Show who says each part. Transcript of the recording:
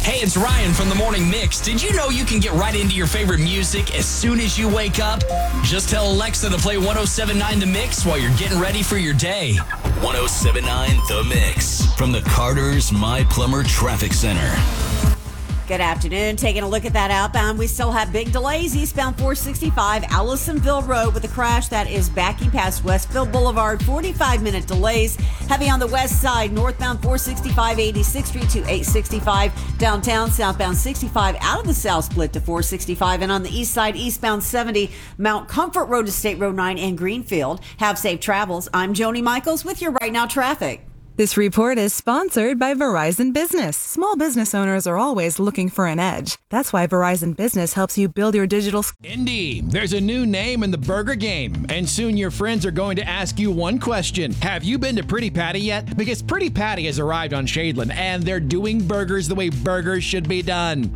Speaker 1: Hey, it's Ryan from the Morning Mix. Did you know you can get right into your favorite music as soon as you wake up? Just tell Alexa to play 107.9 The Mix while you're getting ready for your day. 107.9 The Mix from the Carter's My Plumber Traffic Center.
Speaker 2: Good afternoon. Taking a look at that outbound, we still have big delays. Eastbound 465 Allisonville Road with a crash that is backing past Westfield Boulevard. 45-minute delays. Heavy on the west side, northbound 465 86th Street to 865 downtown. Southbound 65 out of the south split to 465. And on the east side, eastbound 70 Mount Comfort Road to State Road 9 and Greenfield. Have safe travels. I'm Joni Michaels with your Right Now traffic.
Speaker 3: This report is sponsored by Verizon Business. Small business owners are always looking for an edge. That's why Verizon Business helps you build your digital...
Speaker 4: Indy, there's a new name in the burger game, and soon your friends are going to ask you one question. Have you been to Pretty Patty yet? Because Pretty Patty has arrived on Shadeland, and they're doing burgers the way burgers should be done.